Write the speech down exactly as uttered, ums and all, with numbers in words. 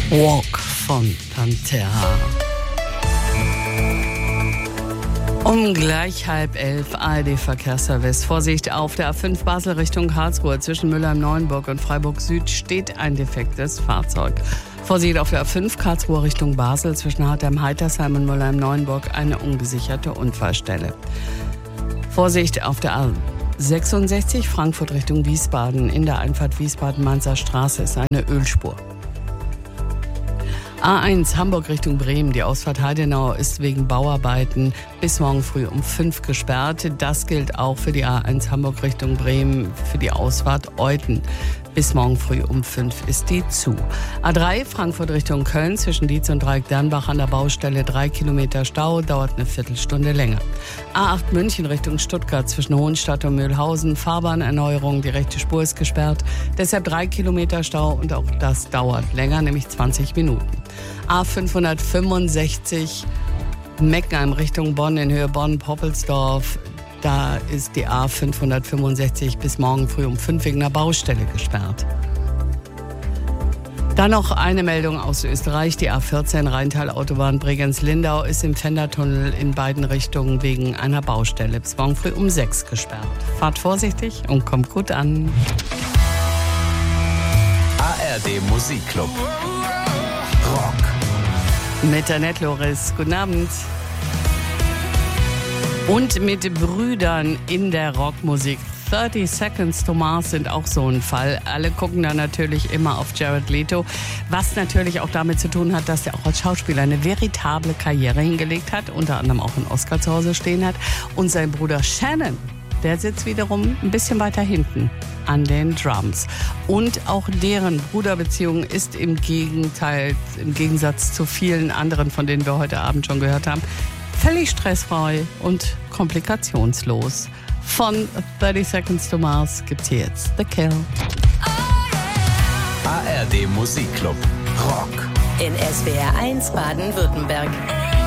Walk von Pantera. Um gleich halb elf, A R D-Verkehrsservice. Vorsicht, auf der A fünf Basel Richtung Karlsruhe zwischen Mülheim-Neuenburg und Freiburg Süd steht ein defektes Fahrzeug. Vorsicht, auf der A fünf Karlsruhe Richtung Basel zwischen Hartheim-Heitersheim und Mülheim-Neuenburg eine ungesicherte Unfallstelle. Vorsicht, auf der A sechsundsechzig Frankfurt Richtung Wiesbaden. In der Einfahrt Wiesbaden-Mainzer Straße ist eine Ölspur. A eins Hamburg Richtung Bremen. Die Ausfahrt Heidenau ist wegen Bauarbeiten bis morgen früh um fünf gesperrt. Das gilt auch für die A eins Hamburg Richtung Bremen, für die Ausfahrt Euthen. Bis morgen früh um fünf ist die zu. A drei Frankfurt Richtung Köln zwischen Dietz und Dreieck-Dernbach an der Baustelle drei Kilometer Stau, dauert eine Viertelstunde länger. A acht München Richtung Stuttgart zwischen Hohenstadt und Mühlhausen, Fahrbahnerneuerung, die rechte Spur ist gesperrt, deshalb drei Kilometer Stau und auch das dauert länger, nämlich zwanzig Minuten. A fünfhundertfünfundsechzig Meckenheim Richtung Bonn in Höhe Bonn-Poppelsdorf. Da ist die A fünfhundertfünfundsechzig bis morgen früh um fünf wegen einer Baustelle gesperrt. Dann noch eine Meldung aus Österreich. Die A vierzehn Rheintal-Autobahn Bregenz-Lindau ist im Fendertunnel in beiden Richtungen wegen einer Baustelle bis morgen früh um sechs gesperrt. Fahrt vorsichtig und kommt gut an. A R D Musikclub Rock. Mit Annette Loris. Guten Abend. Und mit Brüdern in der Rockmusik. thirty Seconds to Mars sind auch so ein Fall. Alle gucken da natürlich immer auf Jared Leto, was natürlich auch damit zu tun hat, dass er auch als Schauspieler eine veritable Karriere hingelegt hat, unter anderem auch einen Oscar zu Hause stehen hat. Und sein Bruder Shannon, der sitzt wiederum ein bisschen weiter hinten an den Drums. Und auch deren Bruderbeziehung ist im Gegenteil, im Gegensatz zu vielen anderen, von denen wir heute Abend schon gehört haben, völlig stressfrei und komplikationslos. Von thirty Seconds to Mars gibt's hier jetzt The Kill. A R D Musikclub Rock. In S W R eins Baden-Württemberg.